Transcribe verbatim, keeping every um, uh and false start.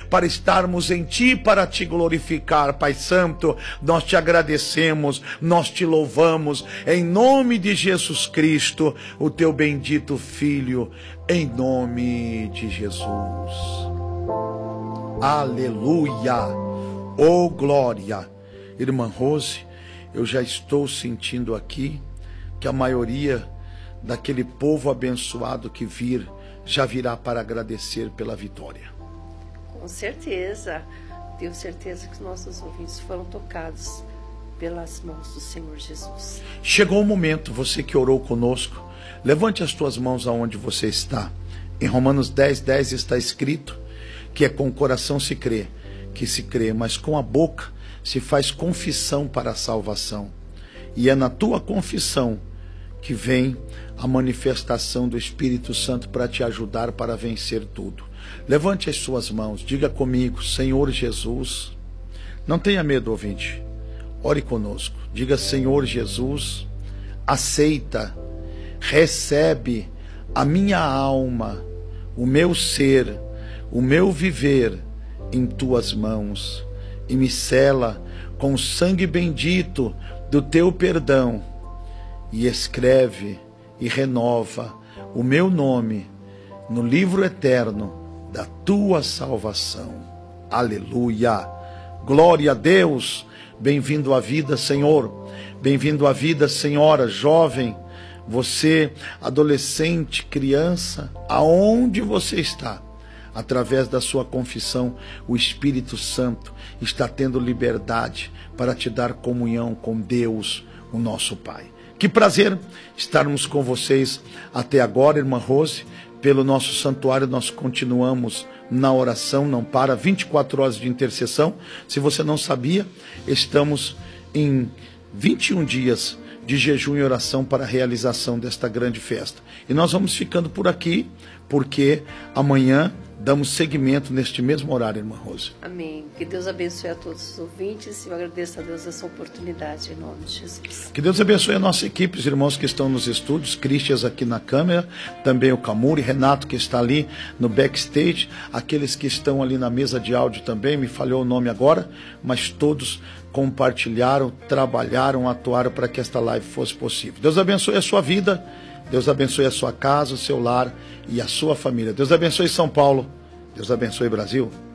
para estarmos em Ti, para Te glorificar, Pai Santo. Nós Te agradecemos, nós Te louvamos, em nome de Jesus Cristo, o Teu bendito Filho, em nome de Jesus. Aleluia, oh glória. Irmã Rose, eu já estou sentindo aqui que a maioria daquele povo abençoado que vir, já virá para agradecer pela vitória. Com certeza, tenho certeza que nossos ouvidos foram tocados pelas mãos do Senhor Jesus. Chegou o momento, você que orou conosco, levante as tuas mãos aonde você está. Em Romanos dez, dez está escrito que é com o coração se crê, que se crê, mas com a boca se faz confissão para a salvação. E é na tua confissão que vem a manifestação do Espírito Santo para te ajudar para vencer tudo. Levante as suas mãos, diga comigo: Senhor Jesus. Não tenha medo, ouvinte, ore conosco, diga: Senhor Jesus, aceita, recebe a minha alma, o meu ser, o meu viver em tuas mãos, e me sela com o sangue bendito do teu perdão, e escreve e renova o meu nome no livro eterno da tua salvação. Aleluia, glória a Deus. Bem-vindo à vida, Senhor, bem-vindo à vida, senhora, jovem, você, adolescente, criança, aonde você está, através da sua confissão, o Espírito Santo está tendo liberdade para te dar comunhão com Deus, o nosso Pai. Que prazer estarmos com vocês até agora, irmã Rose. Pelo nosso santuário nós continuamos na oração, não para, vinte e quatro horas de intercessão. Se você não sabia, estamos em vinte e um dias de jejum e oração para a realização desta grande festa. E nós vamos ficando por aqui, porque amanhã damos seguimento neste mesmo horário, irmã Rose. Amém. Que Deus abençoe a todos os ouvintes e eu agradeço a Deus essa oportunidade em nome de Jesus. Que Deus abençoe a nossa equipe, os irmãos que estão nos estúdios, Cristias aqui na câmera, também o Camuri, Renato que está ali no backstage, aqueles que estão ali na mesa de áudio também, me falhou o nome agora, mas todos compartilharam, trabalharam, atuaram para que esta live fosse possível. Deus abençoe a sua vida, Deus abençoe a sua casa, o seu lar e a sua família. Deus abençoe São Paulo, Deus abençoe Brasil.